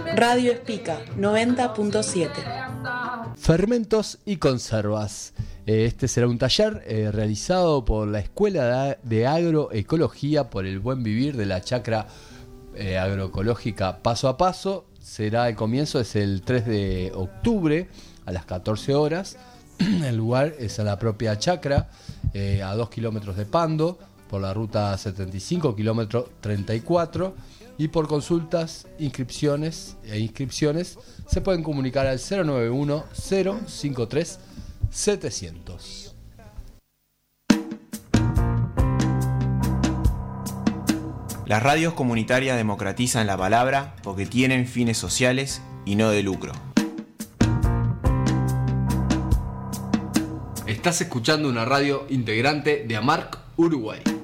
Radio Espica 90.7. Fermentos y conservas. Este será un taller realizado por la Escuela de Agroecología por el Buen Vivir de la Chacra Agroecológica Paso a Paso. El comienzo es el 3 de octubre a las 14 horas. El lugar es a la propia chacra, a 2 kilómetros de Pando, por la ruta 75, kilómetro 34. Y por consultas, inscripciones se pueden comunicar al 091-053-700. Las radios comunitarias democratizan la palabra porque tienen fines sociales y no de lucro. Estás escuchando una radio integrante de AMARC Uruguay.